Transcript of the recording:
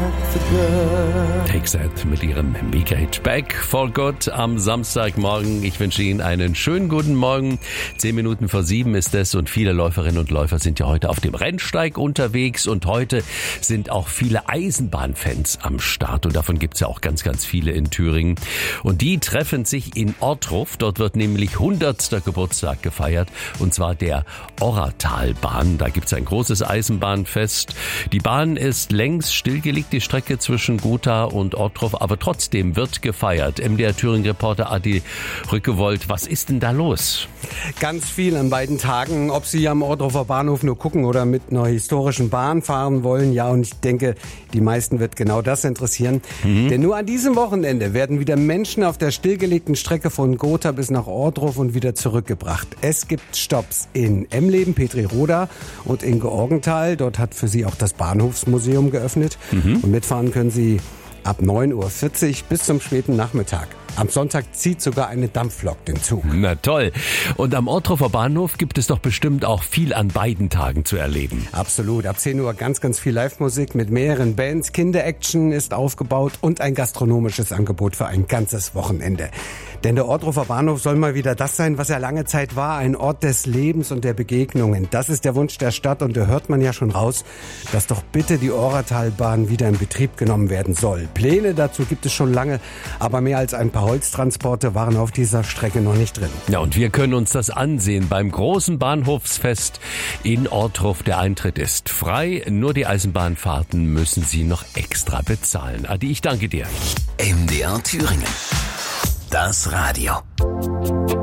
Take That mit ihrem Make It Back for God am Samstagmorgen. Ich wünsche Ihnen einen schönen guten Morgen. 10 Minuten vor 7 ist es und viele Läuferinnen und Läufer sind ja heute auf dem Rennsteig unterwegs und heute sind auch viele Eisenbahnfans am Start und davon gibt es ja auch ganz, ganz viele in Thüringen. Und die treffen sich in Ortruf. Dort wird nämlich 100. Geburtstag gefeiert und zwar der Orratalbahn. Da gibt es ein großes Eisenbahnfest. Die Bahn ist längst stillgelegt, die Strecke zwischen Gotha und Ortruf, aber trotzdem wird gefeiert. MDR Thüringen-Reporter Adi Rückewold, was ist denn da los? Ganz viel an beiden Tagen, ob Sie am Ortrufer Bahnhof nur gucken oder mit einer historischen Bahn fahren wollen. Ja, und ich denke, die meisten wird genau das interessieren. Denn nur an diesem Wochenende werden wieder Menschen auf der stillgelegten Strecke von Gotha bis nach Ortruf und wieder zurückgebracht. Es gibt Stopps in Emleben, Petriroda und in Georgenthal. Dort hat für Sie auch das Bahnhofsmuseum geöffnet. Und mitfahren können Sie ab 9:40 Uhr bis zum späten Nachmittag. Am Sonntag zieht sogar eine Dampflok den Zug. Na toll. Und am Ortrufer Bahnhof gibt es doch bestimmt auch viel an beiden Tagen zu erleben. Absolut. Ab 10 Uhr ganz, ganz viel Live-Musik mit mehreren Bands. Kinder-Action ist aufgebaut und ein gastronomisches Angebot für ein ganzes Wochenende. Denn der Ortrufer Bahnhof soll mal wieder das sein, was er lange Zeit war. Ein Ort des Lebens und der Begegnungen. Das ist der Wunsch der Stadt und da hört man ja schon raus, dass doch bitte die Orratalbahn wieder in Betrieb genommen werden soll. Pläne dazu gibt es schon lange, aber mehr als ein paar Holztransporte waren auf dieser Strecke noch nicht drin. Ja, und wir können uns das ansehen beim großen Bahnhofsfest in Ortruf. Der Eintritt ist frei, nur die Eisenbahnfahrten müssen Sie noch extra bezahlen. Adi, ich danke dir. MDR Thüringen. Das Radio.